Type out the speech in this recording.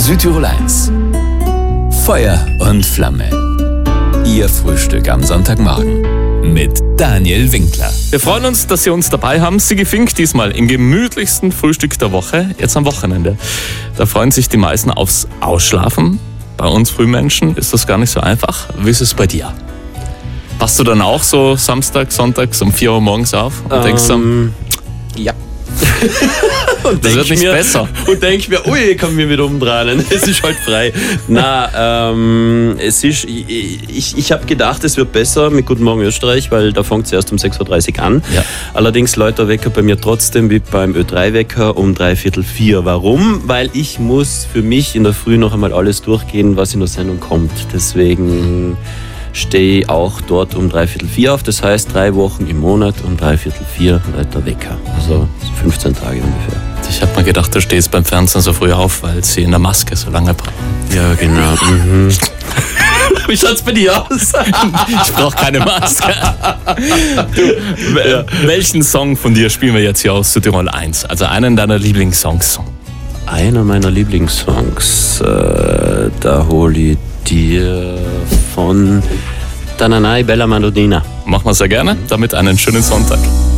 Südtirol 1. Feuer und Flamme. Ihr Frühstück am Sonntagmorgen mit Daniel Winkler. Wir freuen uns, dass Sie uns dabei haben. Sigi Fink diesmal im gemütlichsten Frühstück der Woche, jetzt am Wochenende. Da freuen sich die meisten aufs Ausschlafen. Bei uns Frühmenschen ist das gar nicht so einfach. Wie ist es bei dir? Wachst du dann auch so Samstag, Sonntags um 4 Uhr morgens auf und denkst dann, ja. Und das wird nicht besser. Und denk mir, ui, ich kann mich wieder umdrehen. Es ist halt frei. Ich habe gedacht, es wird besser mit Guten Morgen Österreich, weil da fängt es erst um 6.30 Uhr an. Ja. Allerdings läutet der Wecker bei mir trotzdem wie beim Ö3-Wecker um 3/4. Warum? Weil ich muss für mich in der Früh noch einmal alles durchgehen, was in der Sendung kommt. Deswegen stehe auch dort um 3/4 auf. Das heißt, 3 Wochen im Monat um 3/4 läutet der Wecker. Also 15 Tage ungefähr. Ich habe mir gedacht, du stehst beim Fernsehen so früh auf, weil sie in der Maske so lange brauchen. Ja, genau. Wie schaut's bei dir aus? Ich brauche keine Maske. Welchen Song von dir spielen wir jetzt hier aus Südtirol 1? Also einen deiner Lieblingssongs. Einer meiner Lieblingssongs, da hole ich dir von Tananai Bella Madonnina. Machen wir sehr gerne. Damit einen schönen Sonntag.